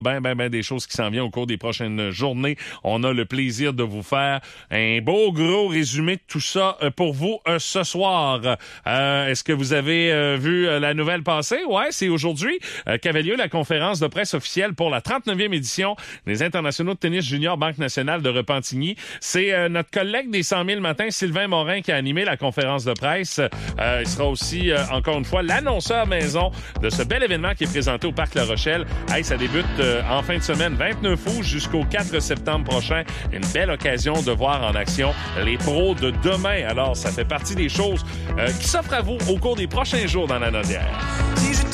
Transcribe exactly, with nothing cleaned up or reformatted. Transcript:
Ben, ben, ben, des choses qui s'en viennent au cours des prochaines journées. On a le plaisir de vous faire un beau gros résumé de tout ça euh, pour vous euh, ce soir. Euh, est-ce que vous avez euh, vu euh, la nouvelle passer? Ouais, c'est aujourd'hui euh, qu'avait lieu la conférence de presse officielle pour la trente-neuvième édition des Internationaux de tennis junior Banque nationale de Repentigny. C'est euh, notre collègue des cent mille matins, Sylvain Morin, qui a animé la conférence de presse. Euh, il sera aussi, euh, encore une fois, l'annonceur maison de ce bel événement qui est présenté au Parc La Rochelle. Hey, ça débute euh, en fin de semaine, vingt-neuf août jusqu'au quatre septembre prochain. Une belle occasion de voir en action les pros de demain. Alors, ça fait partie des choses euh, qui s'offrent à vous au cours des prochains jours dans la Naudière.